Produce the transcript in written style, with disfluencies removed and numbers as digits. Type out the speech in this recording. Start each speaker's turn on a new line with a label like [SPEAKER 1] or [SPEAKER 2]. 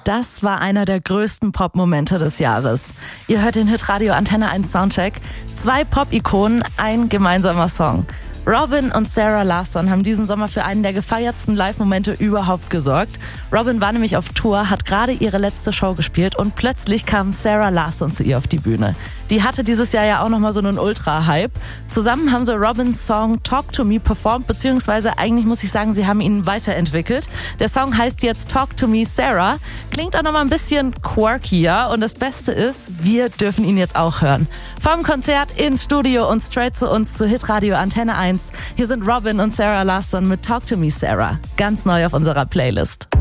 [SPEAKER 1] Das war einer der größten Pop-Momente des Jahres. Ihr hört den Hitradio Antenne 1 Soundcheck. 2 Pop-Ikonen, ein gemeinsamer Song. Robyn und Sarah Larsson haben diesen Sommer für einen der gefeiertsten Live-Momente überhaupt gesorgt. Robyn war nämlich auf Tour, hat gerade ihre letzte Show gespielt und plötzlich kam Sarah Larsson zu ihr auf die Bühne. Die hatte dieses Jahr ja auch nochmal so einen Ultra-Hype. Zusammen haben sie Robyns Song Talk to Me performt, beziehungsweise eigentlich muss ich sagen, sie haben ihn weiterentwickelt. Der Song heißt jetzt Talk to Me Sarah, klingt auch nochmal ein bisschen quirkier und das Beste ist, wir dürfen ihn jetzt auch hören. Vom Konzert ins Studio und straight zu uns zu Hitradio Antenne 1. Hier sind Robyn und Sarah Larsson mit Talk to Me Sarah, ganz neu auf unserer Playlist.